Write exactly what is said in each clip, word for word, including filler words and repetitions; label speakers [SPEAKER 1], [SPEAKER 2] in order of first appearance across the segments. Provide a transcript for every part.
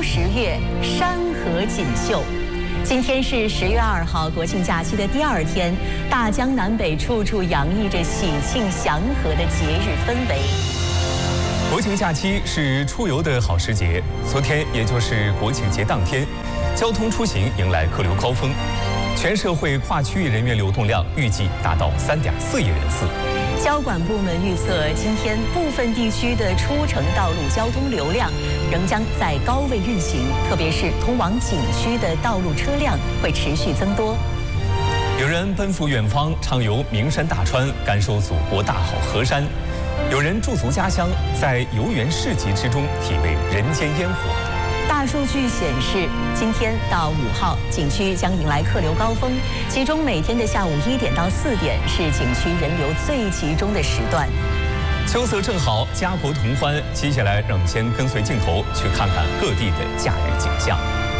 [SPEAKER 1] 初十月，山河锦绣。今天是十月二号，国庆假期的第二天，大江南北处处洋溢着喜庆祥和的节日氛围。
[SPEAKER 2] 国庆假期是出游的好时节，昨天也就是国庆节当天，交通出行迎来客流高峰，全社会跨区域人员流动量预计达到三点四亿人次。
[SPEAKER 1] 交管部门预测，今天部分地区的出城道路交通流量仍将在高位运行，特别是通往景区的道路车辆会持续增多。
[SPEAKER 2] 有人奔赴远方，畅游名山大川，感受祖国大好河山；有人驻足家乡，在游园市集之中体味人间烟火。
[SPEAKER 1] 大数据显示，今天到五号，景区将迎来客流高峰，其中每天的下午一点到四点是景区人流最集中的时段。
[SPEAKER 2] 秋色正好，家国同欢。接下来，让我们先跟随镜头去看看各地的假日景象。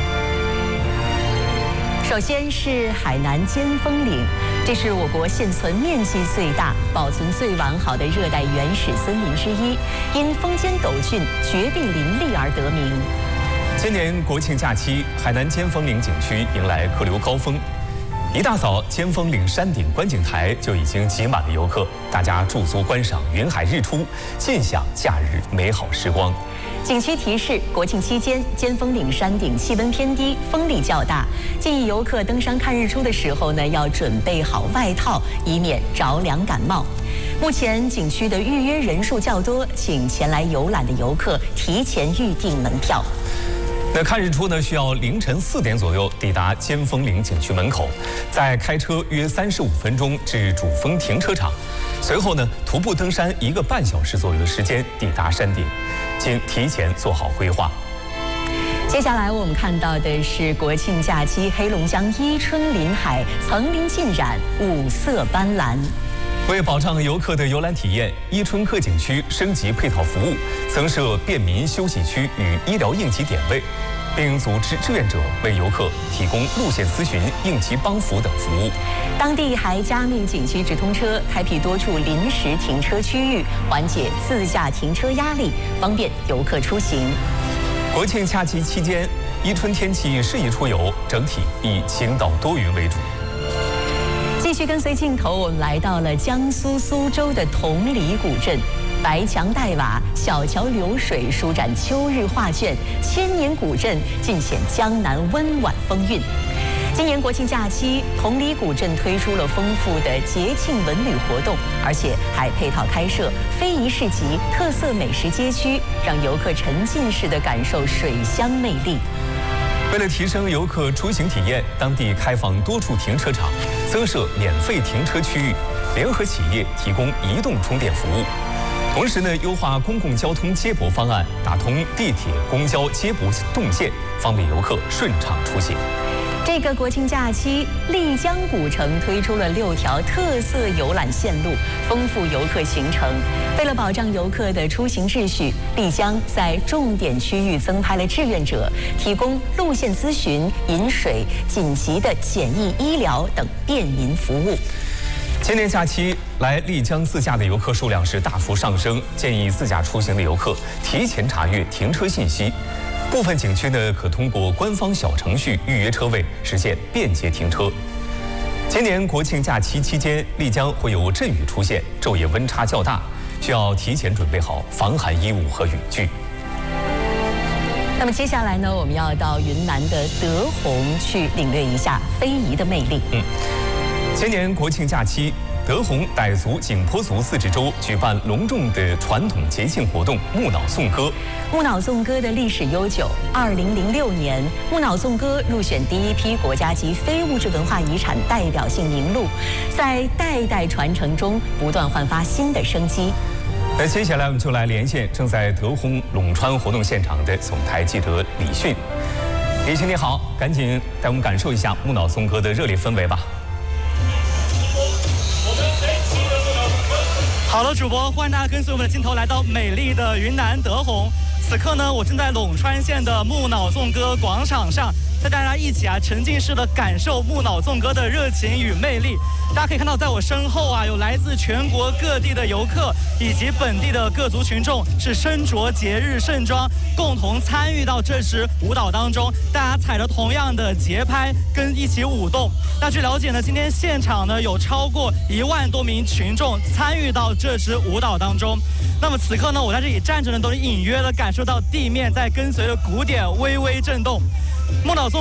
[SPEAKER 1] 首先是海南尖峰岭，这是我国现存面积最大、保存最完好的热带原始森林之一，因峰间陡峻、绝壁林立而得名。
[SPEAKER 2] 今年国庆假期，海南尖峰岭景区迎来客流高峰。一大早，尖峰岭山顶观景台就已经挤满了游客，大家驻足观赏云海日出，尽享假日美好时光。
[SPEAKER 1] 景区提示：国庆期间，尖峰岭山顶气温偏低，风力较大，建议游客登山看日出的时候呢，要准备好外套，以免着凉感冒。目前景区的预约人数较多，请前来游览的游客提前预订门票。
[SPEAKER 2] 那看日出呢，需要凌晨四点左右抵达尖峰岭景区门口，再开车约三十五分钟至主峰停车场，随后呢徒步登山一个半小时左右的时间抵达山顶，请提前做好规划。
[SPEAKER 1] 接下来我们看到的是国庆假期，黑龙江伊春临海，层林尽染，五色斑斓。
[SPEAKER 2] 为保障游客的游览体验，伊春客景区升级配套服务，增设便民休息区与医疗应急点位，并组织志愿者为游客提供路线咨询、应急帮扶等服务。
[SPEAKER 1] 当地还加密景区直通车，开辟多处临时停车区域，缓解自驾停车压力，方便游客出行。
[SPEAKER 2] 国庆假期期间，伊春天气适宜出游，整体以晴到多云为主。
[SPEAKER 1] 继续跟随镜头，我们来到了江苏苏州的同里古镇，白墙黛瓦，小桥流水，舒展秋日画卷，千年古镇尽显江南温婉风韵。今年国庆假期，同里古镇推出了丰富的节庆文旅活动，而且还配套开设非遗市集、特色美食街区，让游客沉浸式的感受水乡魅力。
[SPEAKER 2] 为了提升游客出行体验，当地开放多处停车场，增设免费停车区域，联合企业提供移动充电服务。同时呢，优化公共交通接驳方案，打通地铁、公交接驳动线，方便游客顺畅出行。
[SPEAKER 1] 这个国庆假期，丽江古城推出了六条特色游览线路，丰富游客行程。为了保障游客的出行秩序，丽江在重点区域增派了志愿者，提供路线咨询、饮水、紧急的简易医疗等便民服务。
[SPEAKER 2] 今年假期来丽江自驾的游客数量是大幅上升，建议自驾出行的游客提前查阅停车信息。部分景区呢，可通过官方小程序预约车位，实现便捷停车。今年国庆假期期间，丽江会有阵雨出现，昼夜温差较大，需要提前准备好防寒衣物和雨具。
[SPEAKER 1] 那么接下来呢，我们要到云南的德宏去领略一下非遗的魅力。
[SPEAKER 2] 嗯，今年国庆假期，德宏傣族景颇族自治州举办隆重的传统节庆活动木脑颂歌。
[SPEAKER 1] 木脑颂歌的历史悠久，二零零六年，木脑颂歌入选第一批国家级非物质文化遗产代表性名录，在代代传承中不断焕发新的生机。
[SPEAKER 2] 那接下来我们就来连线正在德宏陇川活动现场的总台记者李迅。李迅你好，赶紧带我们感受一下木脑颂歌的热烈氛围吧。
[SPEAKER 3] 好的，主播，欢迎大家跟随我们的镜头来到美丽的云南德宏。此刻呢，我正在陇川县的木脑颂歌广场上， 带大家一起啊沉浸式的感受木脑颂歌的热情与魅力。大家可以看到，在我身后啊，有来自全国各地的游客以及本地的各族群众，是身着节日盛装，共同参与到这支舞蹈当中。大家踩着同样的节拍，跟一起舞动。那据了解呢，今天现场呢有超过一万多名群众参与到这支舞蹈当中。那么此刻呢，我在这里站着呢，都是隐约的感受到地面在跟随着鼓点微微震动。木脑颂